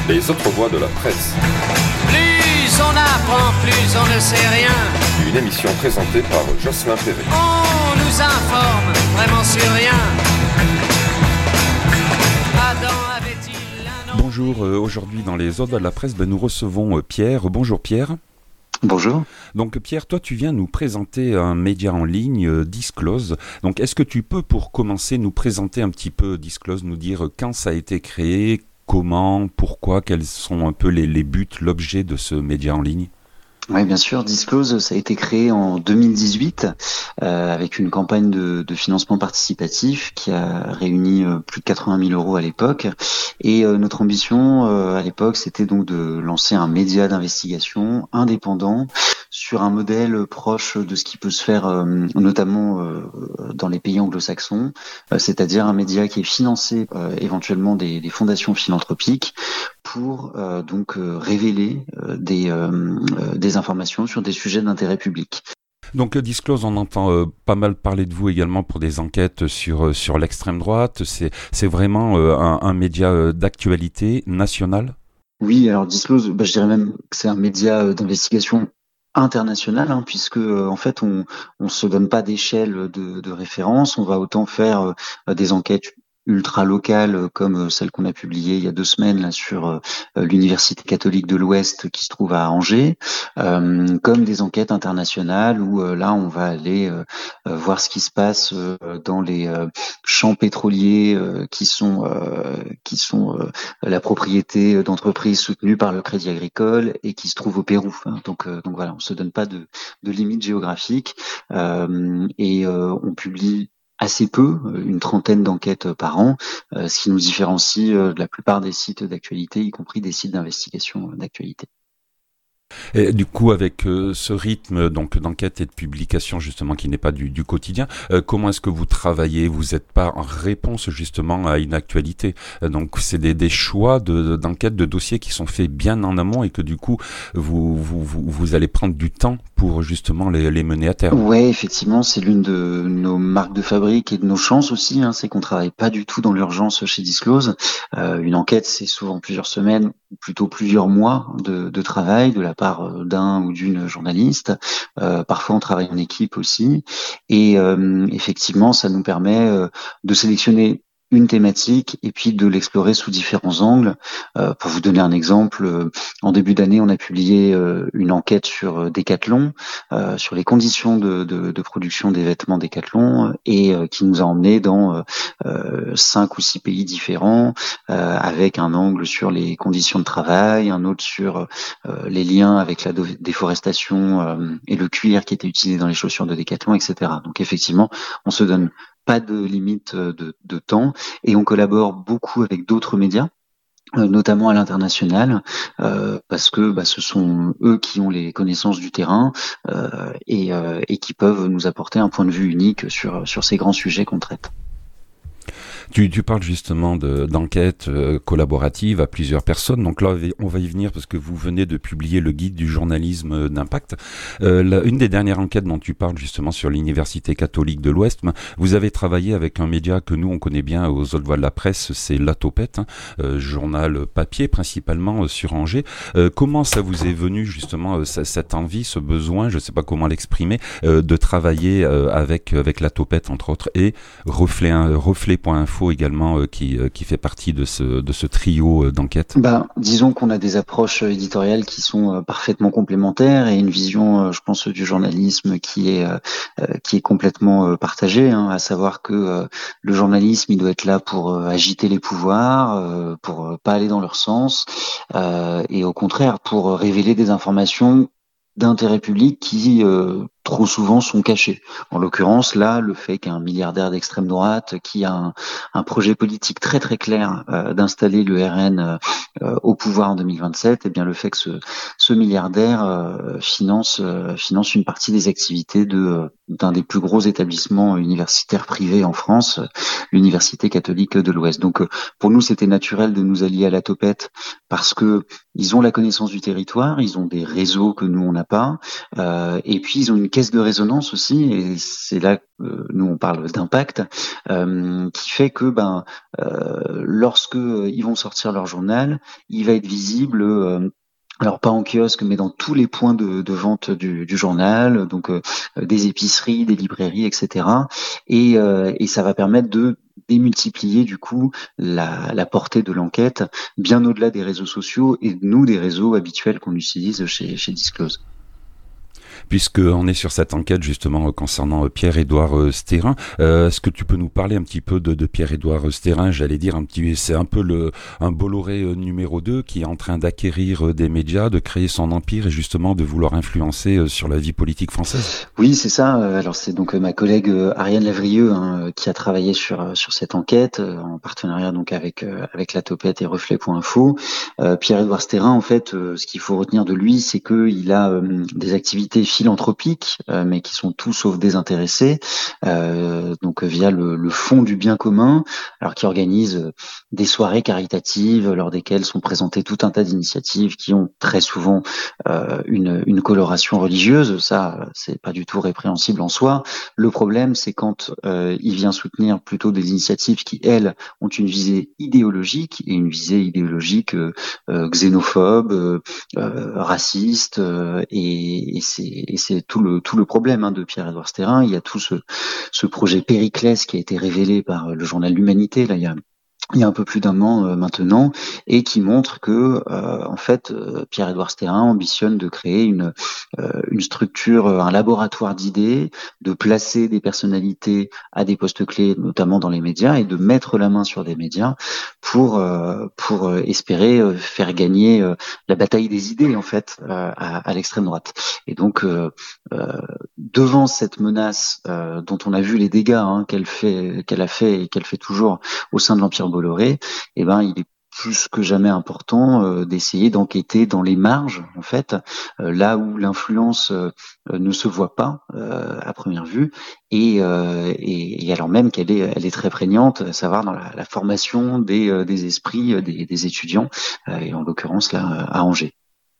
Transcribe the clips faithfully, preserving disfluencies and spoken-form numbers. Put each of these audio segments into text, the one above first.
Les autres voix de la presse. Plus on apprend, plus on ne sait rien. Une émission présentée par Jocelyn Perret. On nous informe vraiment sur rien. Adam avait-il un nom? Bonjour, euh, aujourd'hui dans les autres voix de la presse, ben, nous recevons euh, Pierre. Bonjour Pierre. Bonjour. Donc Pierre, toi tu viens nous présenter un média en ligne, euh, Disclose. Donc est-ce que tu peux pour commencer nous présenter un petit peu Disclose, nous dire quand ça a été créé, comment, pourquoi, quels sont un peu les, les buts, l'objet de ce média en ligne ? Oui, bien sûr. Disclose, ça a été créé en deux mille dix-huit euh, avec une campagne de, de financement participatif qui a réuni euh, plus de quatre-vingt mille euros à l'époque. Et euh, notre ambition euh, à l'époque, c'était donc de lancer un média d'investigation indépendant sur un modèle proche de ce qui peut se faire euh, notamment euh, dans les pays anglo-saxons, euh, c'est-à-dire un média qui est financé euh, éventuellement des, des fondations philanthropiques pour euh, donc euh, révéler euh, des, euh, des informations sur des sujets d'intérêt public. Donc Disclose, on entend euh, pas mal parler de vous également pour des enquêtes sur, euh, sur l'extrême droite. C'est, c'est vraiment euh, un, un média euh, d'actualité nationale ? Oui, alors Disclose, bah, je dirais même que c'est un média euh, d'investigation international, hein, puisque euh, en fait on on se donne pas d'échelle de, de référence, on va autant faire euh, des enquêtes ultra locales comme celle qu'on a publiée il y a deux semaines là sur euh, l'Université catholique de l'Ouest qui se trouve à Angers, euh, comme des enquêtes internationales où euh, là on va aller euh, euh, voir ce qui se passe euh, dans les euh, champs pétroliers euh, qui sont euh, qui sont euh, la propriété d'entreprises soutenues par le Crédit Agricole et qui se trouvent au Pérou. Hein. Donc euh, donc voilà, on se donne pas de de limites géographiques euh, et euh, on publie assez peu, une trentaine d'enquêtes par an, euh, ce qui nous différencie euh, de la plupart des sites d'actualité, y compris des sites d'investigation d'actualité. Et du coup, avec euh, ce rythme donc d'enquête et de publication justement qui n'est pas du, du quotidien, euh, comment est-ce que vous travaillez ? Vous n'êtes pas en réponse justement à une actualité. Euh, donc c'est des, des choix de, d'enquête, de dossiers qui sont faits bien en amont et que du coup vous vous, vous, vous allez prendre du temps pour justement les, les mener à terme. Ouais, effectivement, c'est l'une de nos marques de fabrique et de nos chances aussi. Hein, c'est qu'on travaille pas du tout dans l'urgence chez Disclose. Euh, une enquête, c'est souvent plusieurs semaines, ou plutôt plusieurs mois de, de travail de la part d'un ou d'une journaliste. Euh, parfois, on travaille en équipe aussi. Et euh, effectivement, ça nous permet euh, de sélectionner une thématique et puis de l'explorer sous différents angles. Euh, pour vous donner un exemple, euh, en début d'année, on a publié euh, une enquête sur euh, Decathlon, euh, sur les conditions de, de, de production des vêtements Decathlon et euh, qui nous a emmenés dans euh, cinq ou six pays différents, euh, avec un angle sur les conditions de travail, un autre sur euh, les liens avec la do- déforestation euh, et le cuir qui était utilisé dans les chaussures de Decathlon, et cetera. Donc effectivement, on se donne pas de limite de, de temps et on collabore beaucoup avec d'autres médias, euh, notamment à l'international, euh, parce que bah, ce sont eux qui ont les connaissances du terrain euh, et, euh, et qui peuvent nous apporter un point de vue unique sur, sur ces grands sujets qu'on traite. Tu, tu parles justement de, d'enquête euh, collaborative à plusieurs personnes. Donc là, on va y venir parce que vous venez de publier le guide du journalisme d'impact. Euh, la, une des dernières enquêtes dont tu parles justement sur l'Université catholique de l'Ouest, vous avez travaillé avec un média que nous, on connaît bien aux autres voix de la presse, c'est La Topette, hein, euh, journal papier principalement euh, sur Angers. Euh, comment ça vous est venu justement euh, cette envie, ce besoin, je ne sais pas comment l'exprimer, euh, de travailler euh, avec, avec La Topette entre autres et Reflet, hein, Reflet point info également euh, qui euh, qui fait partie de ce de ce trio euh, d'enquête. Ben, disons qu'on a des approches éditoriales qui sont euh, parfaitement complémentaires et une vision, euh, je pense, du journalisme qui est euh, qui est complètement euh, partagée, hein, à savoir que euh, le journalisme, il doit être là pour euh, agiter les pouvoirs, euh, pour euh, pas aller dans leur sens, euh, et au contraire pour euh, révéler des informations d'intérêt public qui euh, trop souvent sont cachés. En l'occurrence, là, le fait qu'un milliardaire d'extrême droite qui a un, un projet politique très très clair euh, d'installer le R N euh, au pouvoir en deux mille vingt-sept, eh bien le fait que ce, ce milliardaire euh, finance euh, finance une partie des activités de d'un des plus gros établissements universitaires privés en France, l'Université catholique de l'Ouest. Donc euh, pour nous, c'était naturel de nous allier à La Topette parce que ils ont la connaissance du territoire, ils ont des réseaux que nous on n'a pas, euh, et puis ils ont une caisse de résonance aussi, et c'est là que euh, nous on parle d'impact, euh, qui fait que ben euh, lorsque euh, ils vont sortir leur journal, il va être visible. Euh, alors pas en kiosque, mais dans tous les points de, de vente du, du journal, donc euh, des épiceries, des librairies, et cetera. Et, euh, et ça va permettre de démultiplier du coup la, la portée de l'enquête bien au-delà des réseaux sociaux et nous des réseaux habituels qu'on utilise chez, chez Disclose. Puisqu'on est sur cette enquête justement concernant Pierre-Édouard Stérin, euh, est-ce que tu peux nous parler un petit peu de, de Pierre-Édouard Stérin? J'allais dire un petit, c'est un peu le un Bolloré numéro deux qui est en train d'acquérir des médias, de créer son empire et justement de vouloir influencer sur la vie politique française. Oui, c'est ça. Alors c'est donc ma collègue Ariane Lavrieux hein, qui a travaillé sur sur cette enquête en partenariat donc avec avec la Topette et Reflet point info. Euh, Pierre-Édouard Stérin, en fait, euh, ce qu'il faut retenir de lui, c'est que il a euh, des activités philanthropiques, euh, mais qui sont tout sauf désintéressés, euh, donc via le, le Fonds du bien commun, alors qui organise des soirées caritatives lors desquelles sont présentées tout un tas d'initiatives qui ont très souvent euh, une, une coloration religieuse. Ça, c'est pas du tout répréhensible en soi. Le problème, c'est quand euh, il vient soutenir plutôt des initiatives qui, elles, ont une visée idéologique et une visée idéologique euh, euh, xénophobe, euh, euh, raciste, euh, et, et c'est et c'est tout le tout le problème hein, de Pierre-Édouard Stérin. Il y a tout ce ce projet Périclès qui a été révélé par le journal L'Humanité là il y a il y a un peu plus d'un an euh, maintenant, et qui montre que euh, en fait euh, Pierre-Édouard Stérin ambitionne de créer une euh, une structure, un laboratoire d'idées, de placer des personnalités à des postes clés, notamment dans les médias, et de mettre la main sur des médias pour euh, pour euh, espérer euh, faire gagner euh, la bataille des idées en fait euh, à, à l'extrême droite. Et donc euh, euh, devant cette menace euh, dont on a vu les dégâts hein, qu'elle fait qu'elle a fait et qu'elle fait toujours au sein de l'Empire Bolloré, eh ben il est plus que jamais important euh, d'essayer d'enquêter dans les marges, en fait, euh, là où l'influence euh, ne se voit pas euh, à première vue, et, euh, et, et alors même qu'elle est, elle est très prégnante, à savoir dans la, la formation des, euh, des esprits des, des étudiants, euh, et en l'occurrence là à Angers.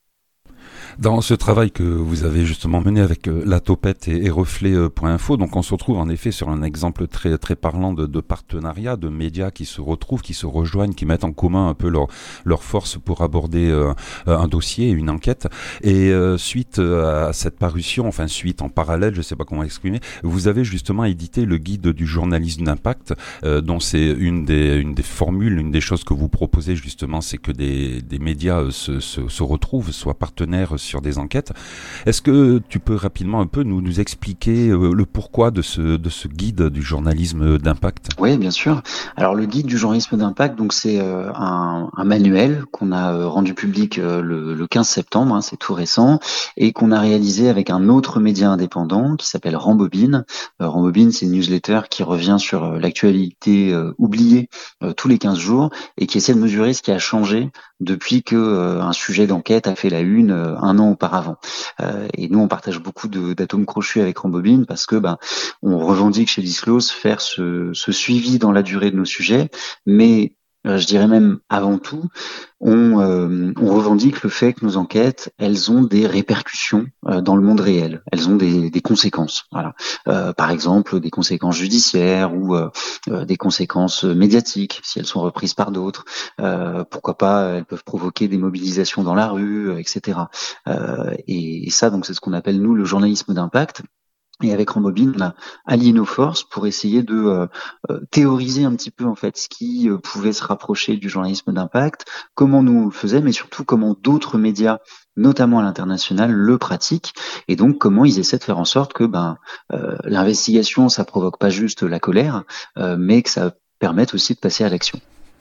Dans ce travail que vous avez justement mené avec euh, la Topette et, et Reflet point info, donc on se retrouve en effet sur un exemple très très parlant de, de partenariat, de médias qui se retrouvent, qui se rejoignent, qui mettent en commun un peu leur leur force pour aborder euh, un dossier, une enquête. Et euh, suite à cette parution, enfin suite en parallèle, je sais pas comment exprimer, vous avez justement édité le guide du journalisme d'impact, euh, dont c'est une des une des formules, une des choses que vous proposez justement, c'est que des des médias se se, se retrouvent, soient partenaires sur des enquêtes. Est-ce que tu peux rapidement un peu nous, nous expliquer euh, le pourquoi de ce, de ce guide du journalisme d'impact? Oui, bien sûr. Alors le guide du journalisme d'impact, donc c'est euh, un, un manuel qu'on a euh, rendu public euh, le, le quinze septembre, hein, c'est tout récent, et qu'on a réalisé avec un autre média indépendant qui s'appelle Rambobine. Euh, Rambobine, c'est une newsletter qui revient sur euh, l'actualité euh, oubliée euh, tous les quinze jours et qui essaie de mesurer ce qui a changé depuis que euh, un sujet d'enquête a fait la une euh, un an auparavant. Euh, et nous, on partage beaucoup de, d'atomes crochus avec Rambobine parce que ben, on revendique chez Disclose faire ce, ce suivi dans la durée de nos sujets, mais euh, je dirais même avant tout, on, euh, on revendique le fait que nos enquêtes, elles ont des répercussions euh, dans le monde réel, elles ont des, des conséquences. Voilà. Euh, par exemple, des conséquences judiciaires ou euh, euh, des conséquences médiatiques, si elles sont reprises par d'autres. Euh, pourquoi pas, elles peuvent provoquer des mobilisations dans la rue, euh, et cetera. Euh, et, et ça, donc, c'est ce qu'on appelle, nous, le journalisme d'impact. Et avec Rambobine, on a allié nos forces pour essayer de euh, euh, théoriser un petit peu en fait ce qui euh, pouvait se rapprocher du journalisme d'impact, comment nous on le faisait, mais surtout comment d'autres médias, notamment à l'international, le pratiquent, et donc comment ils essaient de faire en sorte que ben euh, l'investigation, ça provoque pas juste la colère, euh, mais que ça permette aussi de passer à l'action.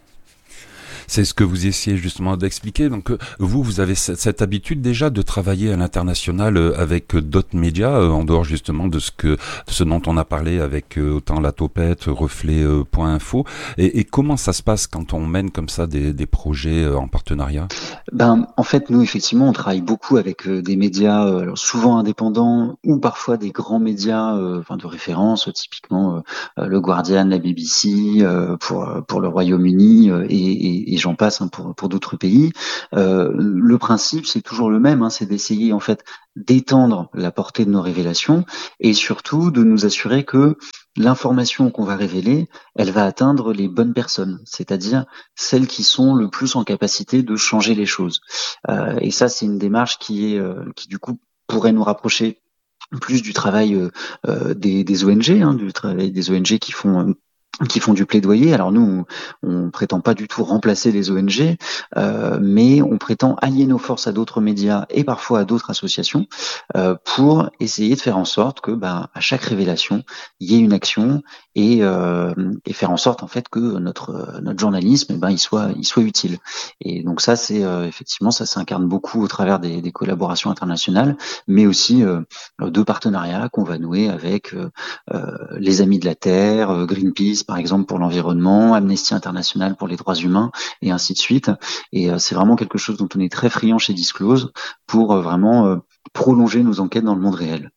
C'est ce que vous essayez justement d'expliquer. Donc vous, vous avez cette, cette habitude déjà de travailler à l'international avec d'autres médias, en dehors justement de ce que de ce dont on a parlé avec autant la Topette, Reflet point info. Et, et comment ça se passe quand on mène comme ça des, des projets en partenariat? Ben, en fait, nous effectivement, on travaille beaucoup avec des médias, alors souvent indépendants ou parfois des grands médias, euh, enfin de référence, typiquement euh, le Guardian, la B B C, euh, pour pour le Royaume-Uni, euh, et, et, et j'en passe hein, pour, pour d'autres pays. Euh, le principe, c'est toujours le même, hein, c'est d'essayer en fait d'étendre la portée de nos révélations et surtout de nous assurer que l'information qu'on va révéler, elle va atteindre les bonnes personnes, c'est-à-dire celles qui sont le plus en capacité de changer les choses. Euh, et ça, c'est une démarche qui est, euh, qui du coup pourrait nous rapprocher plus du travail euh, des, des O N G, hein, du travail des O N G qui font euh, qui font du plaidoyer. Alors nous, on, on prétend pas du tout remplacer les O N G, euh, mais on prétend allier nos forces à d'autres médias et parfois à d'autres associations euh, pour essayer de faire en sorte que, bah, à chaque révélation, il y ait une action et, euh, et faire en sorte en fait que notre notre journalisme, eh ben, il soit il soit utile. Et donc ça, c'est euh, effectivement, ça s'incarne beaucoup au travers des, des collaborations internationales, mais aussi euh, de partenariats qu'on va nouer avec euh, euh, les Amis de la Terre, euh, Greenpeace par exemple pour l'environnement, Amnesty International pour les droits humains et ainsi de suite. Et euh, c'est vraiment quelque chose dont on est très friand chez Disclose pour euh, vraiment euh, prolonger nos enquêtes dans le monde réel.